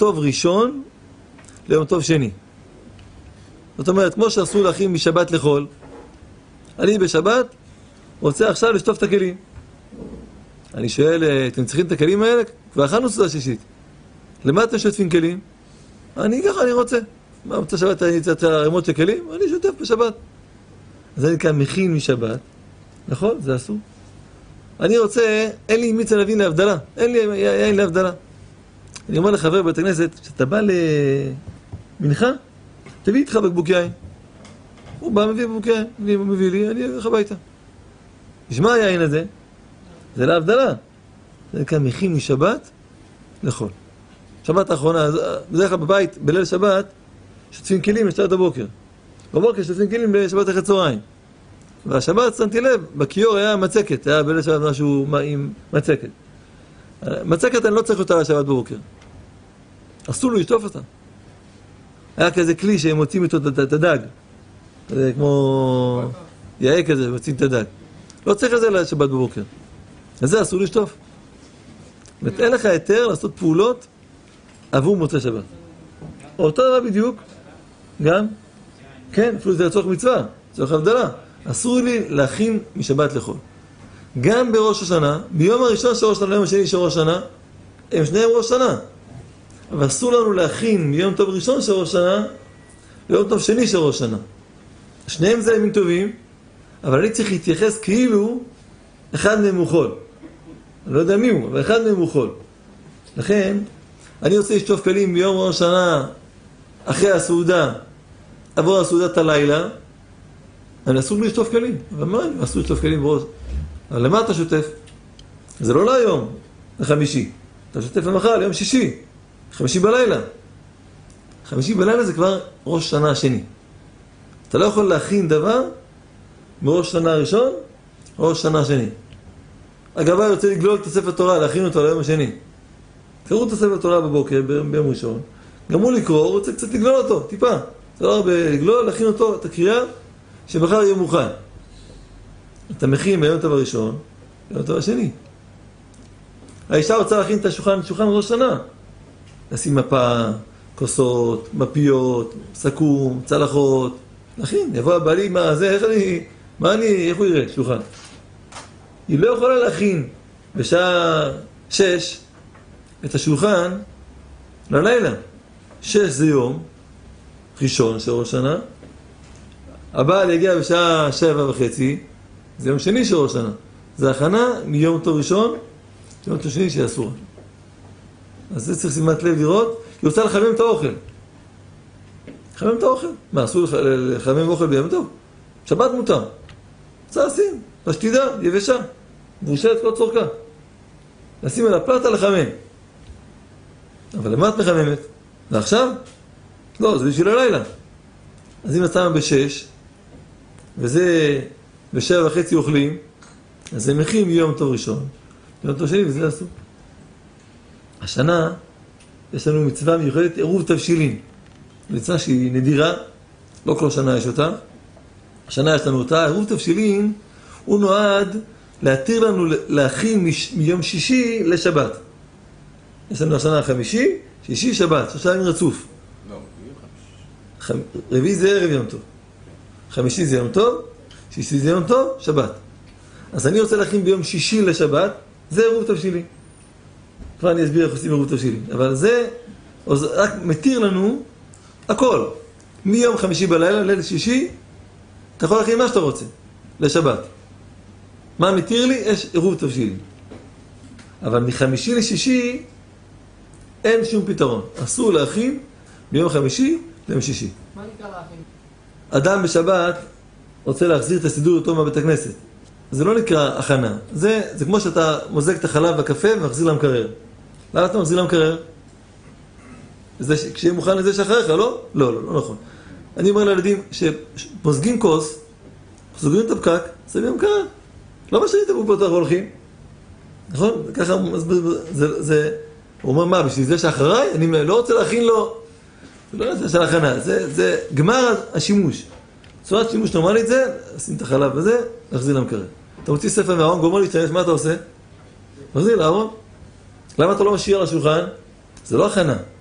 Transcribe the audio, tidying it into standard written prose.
טוב ראשון ליום טוב שני. זאת אומרת, כמו שאסור להכין משבת לחול, אני בשבת רוצה עכשיו לשטוף את הכלים. אני שואל, אתם צריכים את הכלים האלה? כבר אכלנו סעודה שישית. למה אתם שוטפים כלים? אני ככה, אני רוצה. מה, רוצה שבת אני צריך ערימות של כלים? אני שוטף בשבת. אז אני כאן מכין משבת. נכון? זה אסור. אני רוצה, אין לי מיץ ענבים להבדלה. אין לי יין להבדלה. אני אומר לחבר בית הכנסת, כשאתה בא למנחה, תביא איתך בקבוק יין. הוא בא, מביא בקבוק יין, מביא לי, אני אביא לך הביתה. נשמע היין הזה? זה להבדלה. זה כאן מכין משבת לחול. שבת האחרונה, בדרך כלל בבית, בליל שבת, שוטפים כלים לשתות הבוקר. בבוקר שוטפים כלים בשבת אחרי צהריים. והשבת, שמתי לב, בכיור היה מצקת, היה בליל שבת משהו עם מצקת. מצקת אני לא צריך אותה לשבת בבוקר. אסור לו לשטוף אותה. היה כזה כלי שהם מוצאים איתו את הדג. זה כמו יאה כזה, מוצאים את הדג. לא צריך את זה לשבת בבוקר. אז זה אסור לשטוף. אין לך היתר לעשות פעולות עבור מוצא שבת. אותו דבר בדיוק, גם, כן, אפילו זה לצורך מצווה, לצורך הבדלה. אסור לי להכין משבת לחול. גם בראש השנה, ביום הראשון של ראש השנה, ביום השני של ראש השנה, הם שניהם ראש השנה. אבל אסור לנו להכין מיום טוב ראשון של ראש השנה, ליום טוב שני של ראש השנה. שניהם זה ימים טובים, אבל אני צריך להתייחס כאילו אחד מהם הוא חול. אני לא יודע מי הוא, אבל אחד מהם הוא חול. לכן, אני רוצה לשטוף כלים ביום ראש השנה, אחרי הסעודה, עבור הסעודת הלילה, אני אסור לי לשטוף כלים. אבל מה? אסור לשטוף כלים בראש. אבל למה אתה שוטף? זה לא להיום, לחמישי. אתה שוטף למחר, ליום שישי. חמישי בלילה. חמישי בלילה זה כבר ראש שנה השני. אתה לא יכול להכין דבר מראש שנה הראשון, ראש שנה השני. הגבאי רוצה לגלול את הספר תורה, להכין אותו ליום השני. קראו את הספר תורה בבוקר, ביום ראשון. גמרו לקרוא, הוא רוצה קצת לגלול אותו, טיפה. זה לא הרבה לגלול, להכין אותו, את הקריאה, שמחר יהיה מוכן. אתה מכין ביום טוב הראשון, ביום טוב השני. האישה רוצה להכין את השולחן, שולחן ראש שנה. לשים מפה, כוסות, מפיות, סכו"ם, צלחות. להכין, יבוא הבעלי, מה זה, איך הוא יראה, שולחן? היא לא יכולה להכין בשעה 6 את השולחן ללילה. 6 זה יום ראשון של ראש שנה. הבעל יגיע בשעה 7:30, זה יום שני של ראש שנה. זה הכנה מיום טוב ראשון, יום טוב שני שאסור. אז זה צריך שימת לב לראות, כי רוצה לחמם את האוכל. לחמם את האוכל? מה, אסור לחמם אוכל ביום טוב? שבת מותר. צריך לשים, פשטידה, יבשה, מבושלת כל צורכה. לשים על הפלטה לחמם. אבל למה את מחממת? לעכשיו? לא, זה בשביל הלילה. אז אם את שמה ב6, וזה ב7:30 אוכלים, אז זה מכין מיום טוב ראשון, יום טוב שני, וזה אסור. השנה יש לנו מצווה מיוחדת, עירוב תבשילים. מצווה שהיא נדירה, לא כל שנה יש אותה. השנה יש לנו אותה, עירוב תבשילים, הוא נועד להתיר לנו להכין מיום שישי לשבת. יש לנו השנה חמישי, שישי, שבת, 3 ימים רצוף. לא, יום רביעי זה ערב יום טוב. חמישי זה יום טוב, שישי זה יום טוב, שבת. אז אני רוצה להכין ביום שישי לשבת, זה עירוב תבשילים. כבר אני אסביר איך עושים עירוב תבשילים. אבל זה רק מתיר לנו הכל. מיום חמישי בלילה, ליל שישי, אתה יכול להכין מה שאתה רוצה, לשבת. מה מתיר לי? יש עירוב תבשילים. אבל מחמישי לשישי, אין שום פתרון. אסור להכין ביום חמישי ליום שישי. מה נקרא להכין? אדם בשבת רוצה להחזיר את הסידור אותו מהבית הכנסת. זה לא נקרא הכנה. זה כמו שאתה מוזג את החלב והקפה ומחזיר למקרר. למה אתה מחזיר למקרר? כשיהיה מוכן לזה שאחריך, לא? לא נכון. אני אומר לילדים שמוזגים כוס, סוגרים את הפקק, שמים למקרר. לא משאירים את הבקבוק פתוח והולכים. נכון? ככה, הוא אומר, מה, בשביל זה שאחריי? אני לא רוצה להכין לו. זה לא נושא של הכנה, זה גמר השימוש. צורת שימוש נורמלית זה, לשים את החלב וזה, להחזיר למקרר. אתה מוציא ספר מהארון, גומר להשתמש, מה אתה עושה? מחזיר לארון. למה אתה לא משאיר על השולחן? זה לא הכנה.